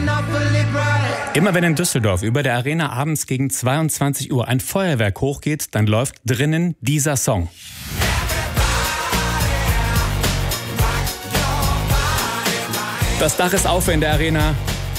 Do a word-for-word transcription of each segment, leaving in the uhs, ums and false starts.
Immer wenn in Düsseldorf über der Arena abends gegen zweiundzwanzig Uhr ein Feuerwerk hochgeht, dann läuft drinnen dieser Song. Das Dach ist auf in der Arena.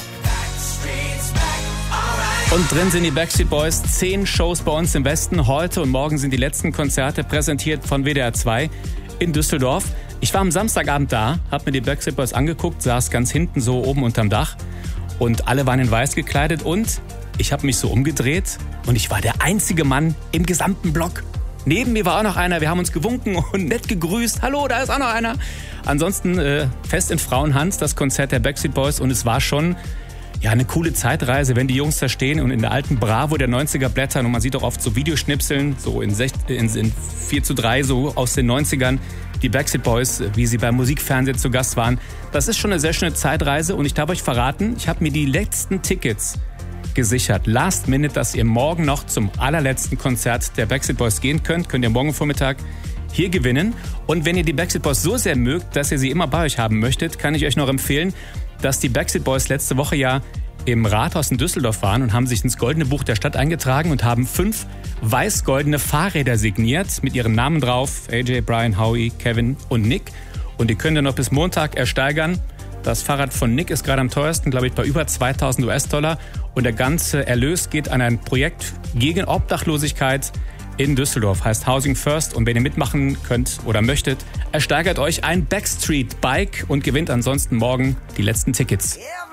Und drin sind die Backstreet Boys. Zehn Shows bei uns im Westen. Heute und morgen sind die letzten Konzerte, präsentiert von W D R zwei in Düsseldorf. Ich war am Samstagabend da, habe mir die Backstreet Boys angeguckt, saß ganz hinten so oben unterm Dach. Und alle waren in weiß gekleidet und ich habe mich so umgedreht und ich war der einzige Mann im gesamten Block. Neben mir war auch noch einer, wir haben uns gewunken und nett gegrüßt. Hallo, da ist auch noch einer. Ansonsten äh, fest in Frauenhand das Konzert der Backstreet Boys und es war schon ja eine coole Zeitreise, wenn die Jungs da stehen und in der alten Bravo der neunziger blättern und man sieht auch oft so Videoschnipseln, so in, sech, in, in vier zu drei, so aus den neunzigern, die Backstreet Boys, wie sie beim Musikfernsehen zu Gast waren. Das ist schon eine sehr schöne Zeitreise und ich darf euch verraten, ich habe mir die letzten Tickets gesichert. Last minute, dass ihr morgen noch zum allerletzten Konzert der Backstreet Boys gehen könnt. Könnt ihr morgen Vormittag hier gewinnen. Und wenn ihr die Backstreet Boys so sehr mögt, dass ihr sie immer bei euch haben möchtet, kann ich euch noch empfehlen, dass die Backstreet Boys letzte Woche ja im Rathaus in Düsseldorf waren und haben sich ins Goldene Buch der Stadt eingetragen und haben fünf weiß-goldene Fahrräder signiert mit ihren Namen drauf. A J, Brian, Howie, Kevin und Nick. Und die könnt ihr noch bis Montag ersteigern. Das Fahrrad von Nick ist gerade am teuersten, glaube ich, bei über zweitausend US-Dollar. Und der ganze Erlös geht an ein Projekt gegen Obdachlosigkeit in Düsseldorf. Heißt Housing First. Und wenn ihr mitmachen könnt oder möchtet, ersteigert euch ein Backstreet-Bike und gewinnt ansonsten morgen die letzten Tickets. Yeah.